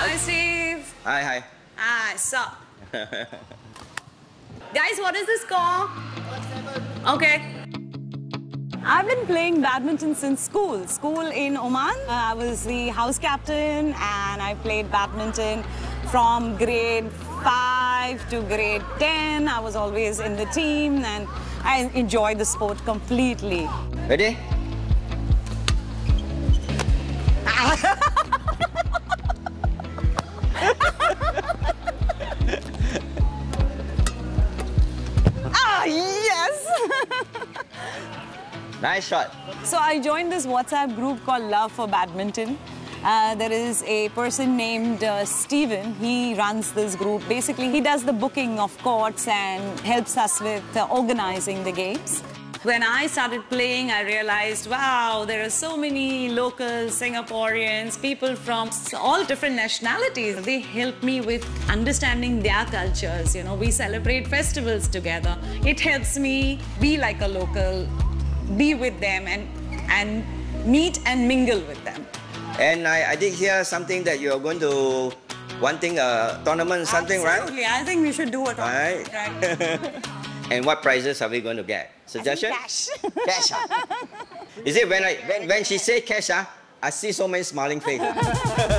Hi, Steve. Hi, hi. Hi, sup? Guys, what is the score? 1-7. Okay. I've been playing badminton since school. School in Oman. I was the house captain and I played badminton from grade 5 to grade 10. I was always in the team and I enjoyed the sport completely. Ready? Yes! Nice shot. So I joined this WhatsApp group called Love for Badminton. There is a person named Steven. He runs this group. Basically, he does the booking of courts and helps us with organizing the games. When I started playing, I realized, wow, there are so many locals, Singaporeans, people from all different nationalities. They help me with understanding their cultures. You know, we celebrate festivals together. It helps me be like a local, be with them and meet and mingle with them. And I did hear something that you're going to wanting a tournament, something, Absolutely. right? I think we should do a tournament. Right. And what prizes are we going to get? Suggestion? Cash. Cash. Is it when she say cash, I see so many smiling faces.